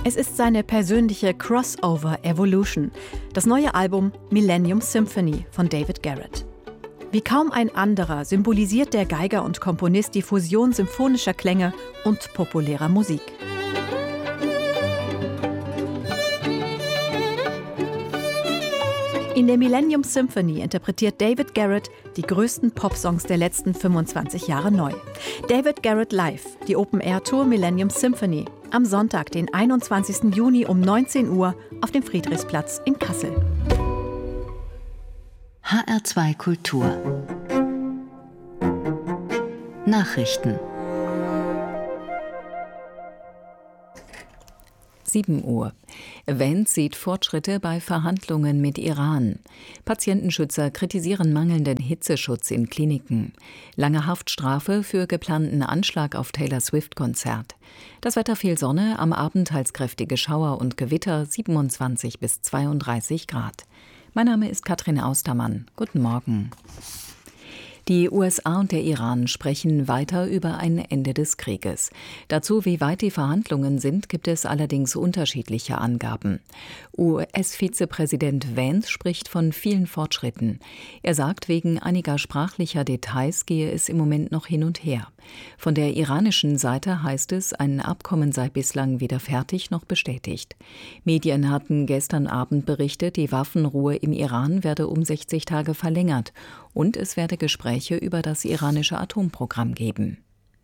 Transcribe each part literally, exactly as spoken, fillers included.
Es ist seine persönliche Crossover-Evolution, das neue Album Millennium Symphony von David Garrett. Wie kaum ein anderer symbolisiert der Geiger und Komponist die Fusion symphonischer Klänge und populärer Musik. In der Millennium Symphony interpretiert David Garrett die größten Popsongs der letzten fünfundzwanzig Jahre neu. David Garrett Live, die Open-Air-Tour Millennium Symphony, am Sonntag, den einundzwanzigsten Juni um neunzehn Uhr auf dem Friedrichsplatz in Kassel. H R zwei Kultur Nachrichten. sieben Uhr. Vance sieht Fortschritte bei Verhandlungen mit Iran. Patientenschützer kritisieren mangelnden Hitzeschutz in Kliniken. Lange Haftstrafe für geplanten Anschlag auf Taylor Swift-Konzert. Das Wetter viel Sonne, am Abend teils kräftige Schauer und Gewitter, siebenundzwanzig bis zweiunddreißig Grad. Mein Name ist Katrin Austermann. Guten Morgen. Die U S A und der Iran sprechen weiter über ein Ende des Krieges. Dazu, wie weit die Verhandlungen sind, gibt es allerdings unterschiedliche Angaben. U S-Vizepräsident Vance spricht von vielen Fortschritten. Er sagt, wegen einiger sprachlicher Details gehe es im Moment noch hin und her. Von der iranischen Seite heißt es, ein Abkommen sei bislang weder fertig noch bestätigt. Medien hatten gestern Abend berichtet, die Waffenruhe im Iran werde um sechzig Tage verlängert und es werde Gespräche über das iranische Atomprogramm geben.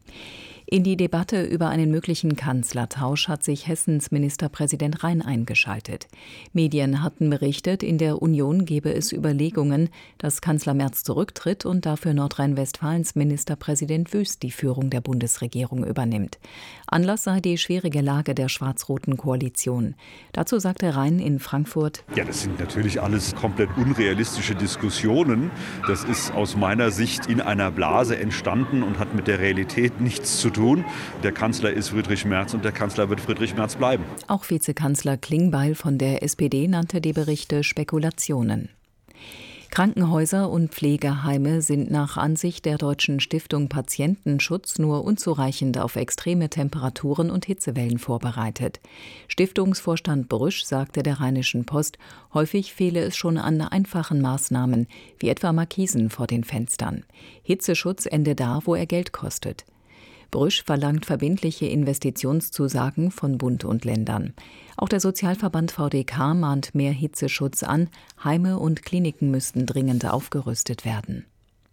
In die Debatte über einen möglichen Kanzlertausch hat sich Hessens Ministerpräsident Rhein eingeschaltet. Medien hatten berichtet, in der Union gebe es Überlegungen, dass Kanzler Merz zurücktritt und dafür Nordrhein-Westfalens Ministerpräsident Wüst die Führung der Bundesregierung übernimmt. Anlass sei die schwierige Lage der schwarz-roten Koalition. Dazu sagte Rhein in Frankfurt: Ja, das sind natürlich alles komplett unrealistische Diskussionen. Das ist aus meiner Sicht in einer Blase entstanden und hat mit der Realität nichts zu tun. Der Kanzler ist Friedrich Merz und der Kanzler wird Friedrich Merz bleiben. Auch Vizekanzler Klingbeil von der S P D nannte die Berichte Spekulationen. Krankenhäuser und Pflegeheime sind nach Ansicht der Deutschen Stiftung Patientenschutz nur unzureichend auf extreme Temperaturen und Hitzewellen vorbereitet. Stiftungsvorstand Brüsch sagte der Rheinischen Post, häufig fehle es schon an einfachen Maßnahmen, wie etwa Markisen vor den Fenstern. Hitzeschutz ende da, wo er Geld kostet. Brüsch verlangt verbindliche Investitionszusagen von Bund und Ländern. Auch der Sozialverband V D K mahnt mehr Hitzeschutz an. Heime und Kliniken müssten dringend aufgerüstet werden.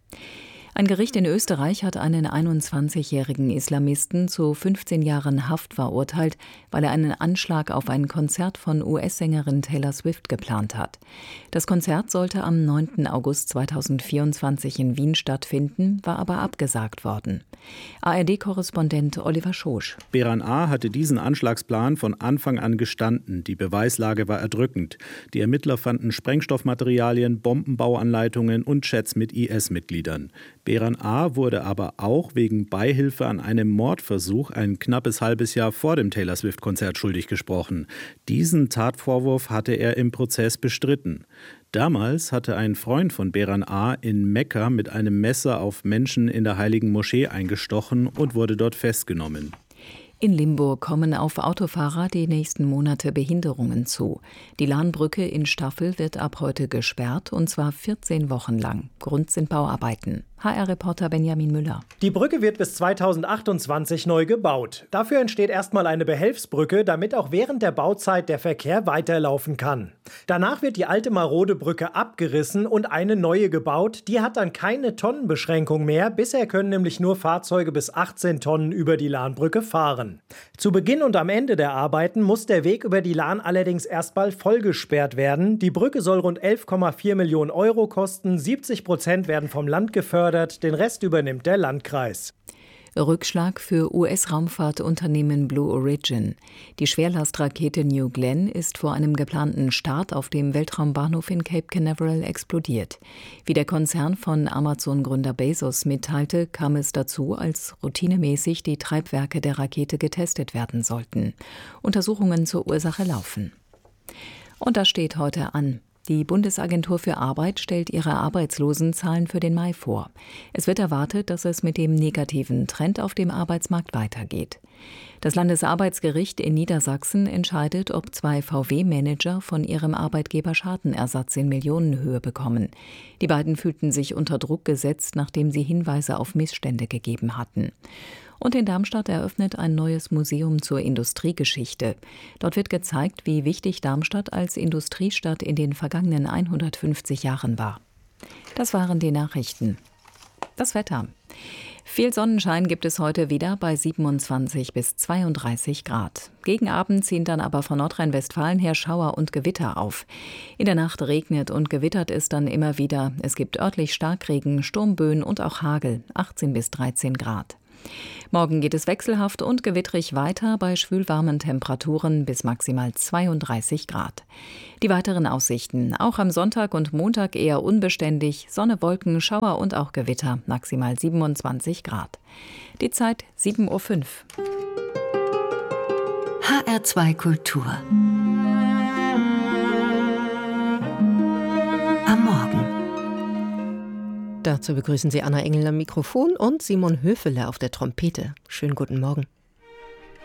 Ein Gericht in Österreich hat einen einundzwanzigjährigen Islamisten zu fünfzehn Jahren Haft verurteilt, weil er einen Anschlag auf ein Konzert von U S-Sängerin Taylor Swift geplant hat. Das Konzert sollte am neunten August zweitausendvierundzwanzig in Wien stattfinden, war aber abgesagt worden. A R D-Korrespondent Oliver Schosch. Beran A. hatte diesen Anschlagsplan von Anfang an gestanden. Die Beweislage war erdrückend. Die Ermittler fanden Sprengstoffmaterialien, Bombenbauanleitungen und Chats mit I S-Mitgliedern. Beran A. wurde aber auch wegen Beihilfe an einem Mordversuch ein knappes halbes Jahr vor dem Taylor Swift-Konzert schuldig gesprochen. Diesen Tatvorwurf hatte er im Prozess bestritten. Damals hatte ein Freund von Beran A. in Mekka mit einem Messer auf Menschen in der Heiligen Moschee eingestochen und wurde dort festgenommen. In Limburg kommen auf Autofahrer die nächsten Monate Behinderungen zu. Die Lahnbrücke in Staffel wird ab heute gesperrt, und zwar vierzehn Wochen lang. Grund sind Bauarbeiten. H R-Reporter Benjamin Müller. Die Brücke wird bis zweitausendachtundzwanzig neu gebaut. Dafür entsteht erstmal eine Behelfsbrücke, damit auch während der Bauzeit der Verkehr weiterlaufen kann. Danach wird die alte marode Brücke abgerissen und eine neue gebaut. Die hat dann keine Tonnenbeschränkung mehr. Bisher können nämlich nur Fahrzeuge bis achtzehn Tonnen über die Lahnbrücke fahren. Zu Beginn und am Ende der Arbeiten muss der Weg über die Lahn allerdings erstmal vollgesperrt werden. Die Brücke soll rund elf Komma vier Millionen Euro kosten. siebzig Prozent werden vom Land gefördert. Den Rest übernimmt der Landkreis. Rückschlag für U S-Raumfahrtunternehmen Blue Origin. Die Schwerlastrakete New Glenn ist vor einem geplanten Start auf dem Weltraumbahnhof in Cape Canaveral explodiert. Wie der Konzern von Amazon-Gründer Bezos mitteilte, kam es dazu, als routinemäßig die Treibwerke der Rakete getestet werden sollten. Untersuchungen zur Ursache laufen. Und das steht heute an. Die Bundesagentur für Arbeit stellt ihre Arbeitslosenzahlen für den Mai vor. Es wird erwartet, dass es mit dem negativen Trend auf dem Arbeitsmarkt weitergeht. Das Landesarbeitsgericht in Niedersachsen entscheidet, ob zwei V W-Manager von ihrem Arbeitgeber Schadenersatz in Millionenhöhe bekommen. Die beiden fühlten sich unter Druck gesetzt, nachdem sie Hinweise auf Missstände gegeben hatten. Und in Darmstadt eröffnet ein neues Museum zur Industriegeschichte. Dort wird gezeigt, wie wichtig Darmstadt als Industriestadt in den vergangenen hundertfünfzig Jahren war. Das waren die Nachrichten. Das Wetter. Viel Sonnenschein gibt es heute wieder bei siebenundzwanzig bis zweiunddreißig Grad. Gegen Abend ziehen dann aber von Nordrhein-Westfalen her Schauer und Gewitter auf. In der Nacht regnet und gewittert es dann immer wieder. Es gibt örtlich Starkregen, Sturmböen und auch Hagel, achtzehn bis dreizehn Grad. Morgen geht es wechselhaft und gewittrig weiter bei schwülwarmen Temperaturen bis maximal zweiunddreißig Grad. Die weiteren Aussichten: Auch am Sonntag und Montag eher unbeständig, Sonne, Wolken, Schauer und auch Gewitter, maximal siebenundzwanzig Grad. Die Zeit sieben Uhr fünf. H R zwei Kultur. Am Morgen. Dazu begrüßen Sie Anna Engel am Mikrofon und Simon Höfele auf der Trompete. Schönen guten Morgen.